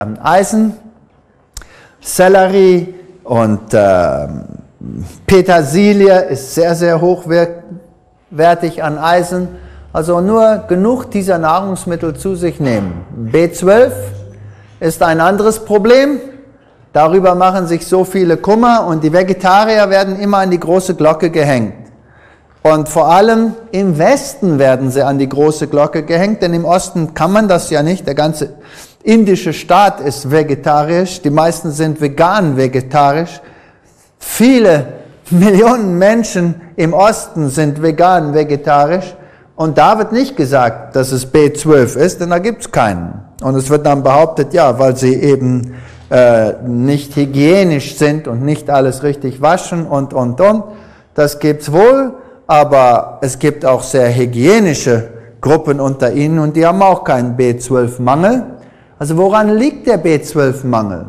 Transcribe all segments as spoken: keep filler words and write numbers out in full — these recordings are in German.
Eisen, Sellerie und äh, Petersilie ist sehr, sehr hochwertig an Eisen. Also nur genug dieser Nahrungsmittel zu sich nehmen. B zwölf ist ein anderes Problem. Darüber machen sich so viele Kummer und die Vegetarier werden immer an die große Glocke gehängt. Und vor allem im Westen werden sie an die große Glocke gehängt, denn im Osten kann man das ja nicht. Der ganze indische Staat ist vegetarisch, die meisten sind vegan vegetarisch. Viele Millionen Menschen im Osten sind vegan vegetarisch und da wird nicht gesagt, dass es B zwölf ist, denn da gibt es keinen. Und es wird dann behauptet, ja, weil sie eben äh, nicht hygienisch sind und nicht alles richtig waschen und, und, und. Das gibt's wohl, aber es gibt auch sehr hygienische Gruppen unter ihnen und die haben auch keinen B zwölf Mangel. Also woran liegt der B zwölf Mangel?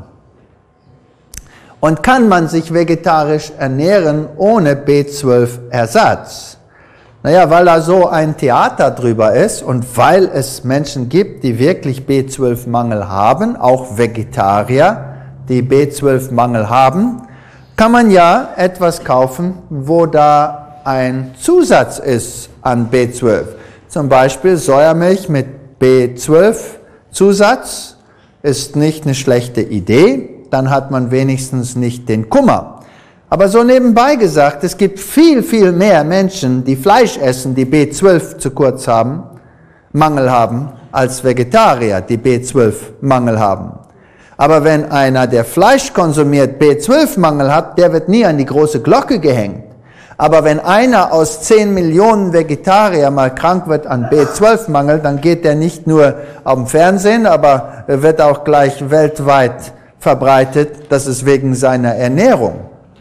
Und kann man sich vegetarisch ernähren ohne B zwölf Ersatz? Naja, weil da so ein Theater drüber ist und weil es Menschen gibt, die wirklich B zwölf Mangel haben, auch Vegetarier, die B zwölf Mangel haben, kann man ja etwas kaufen, wo da ein Zusatz ist an B zwölf. Zum Beispiel Sojamilch mit B zwölf Zusatz ist nicht eine schlechte Idee, dann hat man wenigstens nicht den Kummer. Aber so nebenbei gesagt, es gibt viel, viel mehr Menschen, die Fleisch essen, die B zwölf zu kurz haben, Mangel haben, als Vegetarier, die B zwölf Mangel haben. Aber wenn einer, der Fleisch konsumiert, B zwölf Mangel hat, der wird nie an die große Glocke gehängt. Aber wenn einer aus zehn Millionen Vegetarier mal krank wird an B zwölf Mangel, dann geht der nicht nur auf dem Fernsehen, aber wird auch gleich weltweit verbreitet, das ist wegen seiner Ernährung.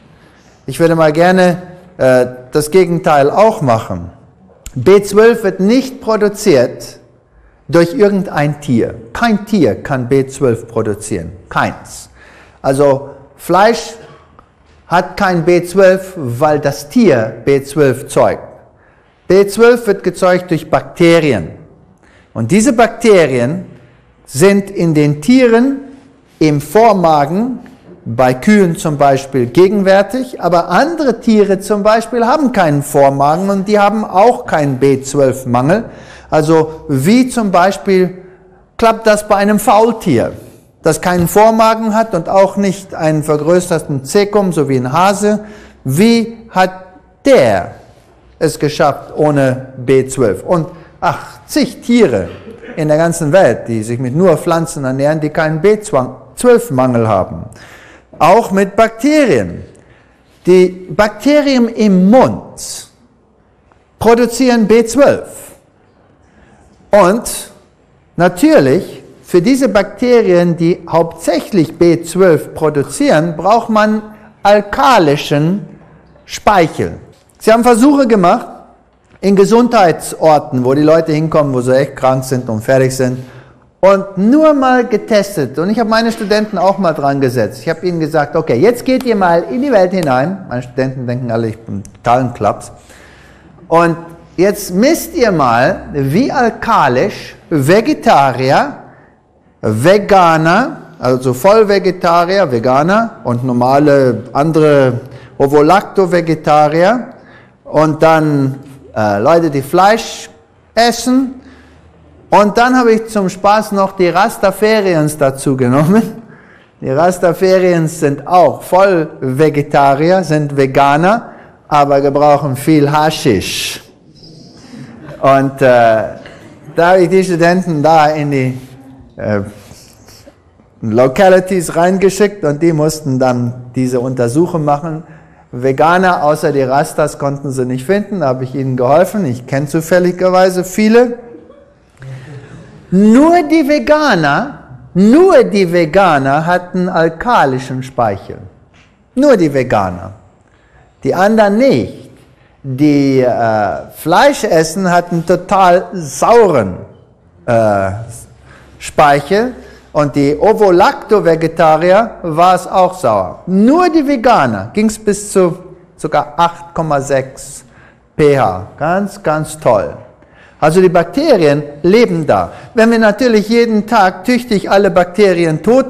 Ich würde mal gerne äh, das Gegenteil auch machen. B zwölf wird nicht produziert durch irgendein Tier. Kein Tier kann B zwölf produzieren, keins. Also Fleisch hat kein B zwölf, weil das Tier B zwölf zeugt. B zwölf wird gezeugt durch Bakterien. Und diese Bakterien sind in den Tieren im Vormagen, bei Kühen zum Beispiel gegenwärtig, aber andere Tiere zum Beispiel haben keinen Vormagen und die haben auch keinen B zwölf Mangel. Also wie zum Beispiel klappt das bei einem Faultier, das keinen Vormagen hat und auch nicht einen vergrößerten Cäcum, so wie ein Hase. Wie hat der es geschafft ohne B zwölf? Und ach, zig Tiere in der ganzen Welt, die sich mit nur Pflanzen ernähren, die keinen B zwölf Mangel haben. Auch mit Bakterien. Die Bakterien im Mund produzieren B zwölf. Und natürlich, für diese Bakterien, die hauptsächlich B zwölf produzieren, braucht man alkalischen Speichel. Sie haben Versuche gemacht in Gesundheitsorten, wo die Leute hinkommen, wo sie echt krank sind und fertig sind, und nur mal getestet. Und ich habe meine Studenten auch mal dran gesetzt. Ich habe ihnen gesagt, okay, jetzt geht ihr mal in die Welt hinein. Meine Studenten denken alle, ich bin totalen Klaps. Und jetzt misst ihr mal, wie alkalisch Vegetarier, Veganer, also Vollvegetarier, Veganer und normale andere Ovo-Lacto-Vegetarier und dann äh, Leute, die Fleisch essen. Und dann habe ich zum Spaß noch die Rastafarians dazu genommen. Die Rastafarians sind auch voll Vegetarier, sind Veganer, aber gebrauchen viel Haschisch. Und äh, da habe ich die Studenten da in die äh, Localities reingeschickt und die mussten dann diese Untersuchung machen. Veganer außer die Rastas konnten sie nicht finden, da habe ich ihnen geholfen. Ich kenne zufälligerweise viele. Nur die Veganer, nur die Veganer hatten alkalischen Speichel. Nur die Veganer. Die anderen nicht. Die äh, Fleisch essen hatten total sauren äh, Speichel und die Ovo-Lacto-Vegetarier war es auch sauer. Nur die Veganer ging es bis zu sogar acht Komma sechs pH. Ganz, ganz toll. Also die Bakterien leben da. Wenn wir natürlich jeden Tag tüchtig alle Bakterien tot